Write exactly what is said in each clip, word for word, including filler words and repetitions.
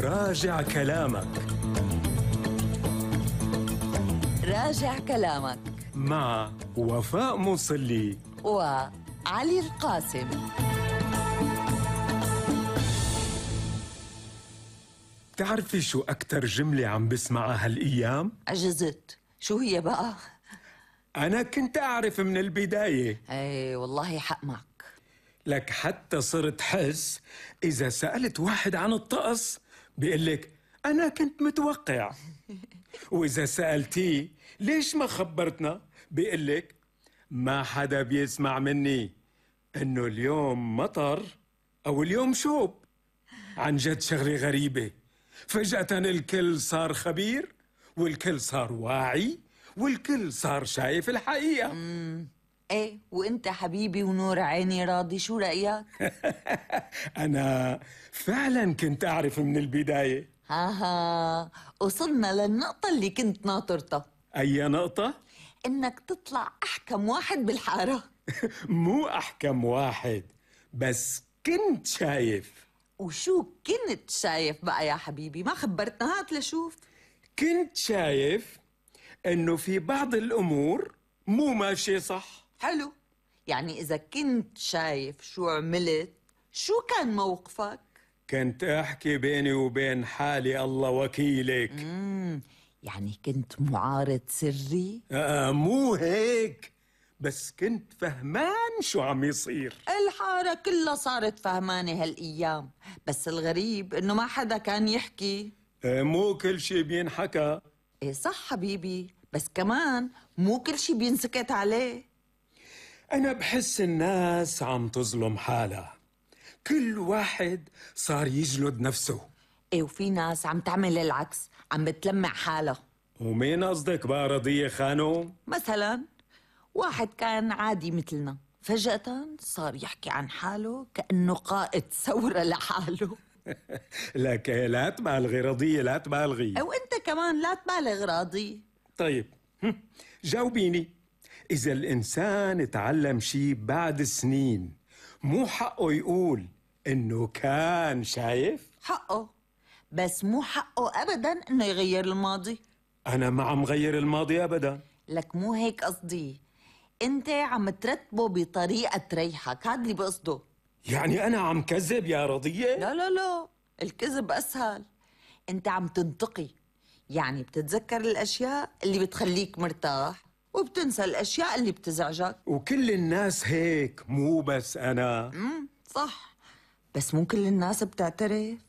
راجع كلامك راجع كلامك مع وفاء مصلي وعلي القاسم. بتعرفي شو أكتر جملة عم بسمعها هالأيام؟ عجزت، شو هي بقى؟ أنا كنت أعرف من البداية. ايه والله حق معك. لك حتى صرت حس إذا سألت واحد عن الطقس بيقلك أنا كنت متوقع. وإذا سألتيه ليش ما خبرتنا بيقلك ما حدا بيسمع مني إنه اليوم مطر أو اليوم شوب. عن جد شغلة غريبة، فجأة الكل صار خبير والكل صار واعي والكل صار شايف الحقيقة. ايه وانت حبيبي ونور عيني راضي، شو رأيك؟ أنا فعلا كنت أعرف من البداية. ها ها وصلنا للنقطة اللي كنت ناطرتها. أي نقطة؟ انك تطلع احكم واحد بالحارة. مو أحكم واحد، بس كنت شايف. وشو كنت شايف بقى يا حبيبي؟ ما خبرتنا، هات لشوف. كنت شايف إنه في بعض الأمور مو ماشي صح. حلو، يعني إذا كنت شايف شو عملت، شو كان موقفك؟ كنت أحكي بيني وبين حالي الله وكيلك. مم. يعني كنت معارض سري؟ آه مو هيك، بس كنت فهمان شو عم يصير. الحارة كلها صارت فهمانة هالأيام، بس الغريب إنه ما حدا كان يحكي. آه مو كل شي بينحكى. إيه صح حبيبي، بس كمان مو كل شي بينسكت عليه. أنا بحس الناس عم تظلم حالها، كل واحد صار يجلد نفسه. إيه وفي ناس عم تعمل العكس، عم بتلمع حالها. ومين قصدك بقى رضية خانو؟ مثلا واحد كان عادي مثلنا، فجأة صار يحكي عن حاله كأنه قائد ثورة لحاله. لك لا تبالغي رضية، لا تبالغي. وانت كمان لا تبالغ راضي. طيب هم، جاوبيني، إذا الإنسان تعلم شي بعد سنين مو حقه يقول إنه كان شايف؟ حقه، بس مو حقه أبدا إنه يغير الماضي. أنا ما عم غير الماضي أبدا. لك مو هيك قصدي، انت عم ترتبه بطريقة تريحك، هاد اللي بقصده. يعني أنا عم كذب يا رضية؟ لا لا لا، الكذب أسهل. انت عم تنتقي، يعني بتتذكر الأشياء اللي بتخليك مرتاح وبتنسى الأشياء اللي بتزعجك. وكل الناس هيك مو بس أنا. امم صح، بس مو كل الناس بتعترف.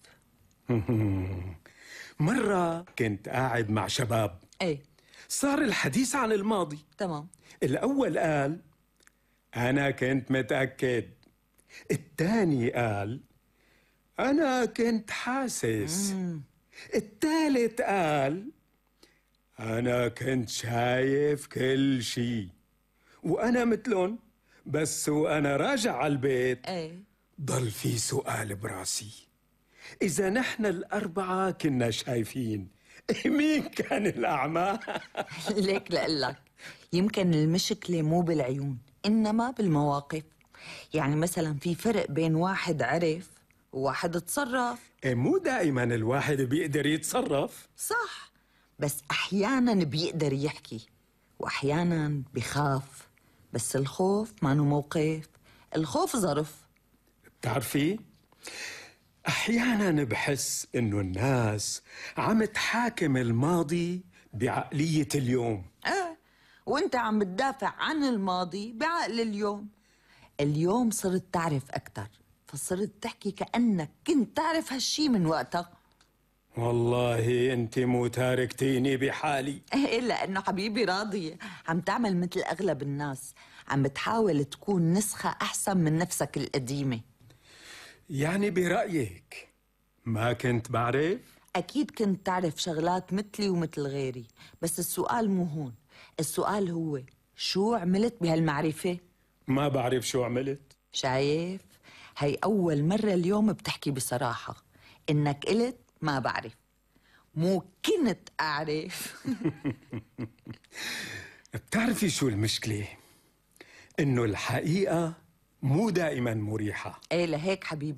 مرة كنت قاعد مع شباب، ايه صار الحديث عن الماضي. تمام. الأول قال أنا كنت متأكد، الثاني قال أنا كنت حاسس، مم. الثالث قال أنا كنت شايف كل شي. وأنا مثلهم، بس وأنا راجع على البيت ايه ضل في سؤال براسي، إذا نحن الأربعة كنا شايفين مين كان الأعمى؟ ليك لقلك، يمكن المشكلة مو بالعيون إنما بالمواقف. يعني مثلا في فرق بين واحد عرف وواحد تصرف. إيه مو دائما الواحد بيقدر يتصرف. صح، بس أحيانا بيقدر يحكي وأحيانا بخاف، بس الخوف مانو موقف، الخوف ظرف. بتعرفي، أحيانا بحس إنه الناس عم تحاكم الماضي بعقلية اليوم. ايه وانت عم بتدافع عن الماضي بعقل اليوم. اليوم صرت تعرف أكتر، فصرت تحكي كأنك كنت تعرف هالشي من وقتها. والله أنت مو تاركتيني بحالي. إيه لأنه حبيبي راضية عم تعمل مثل أغلب الناس، عم بتحاول تكون نسخة أحسن من نفسك القديمة. يعني برأيك ما كنت بعرف؟ أكيد كنت تعرف شغلات مثلي ومثل غيري، بس السؤال مو هون. السؤال هو شو عملت بهالمعرفة؟ ما بعرف شو عملت. شايف؟ هي أول مرة اليوم بتحكي بصراحة إنك قلت ما بعرف، مو كنت أعرف. بتعرفي شو المشكلة؟ إنه الحقيقة مو دائما مريحة. إيه لهيك حبيبي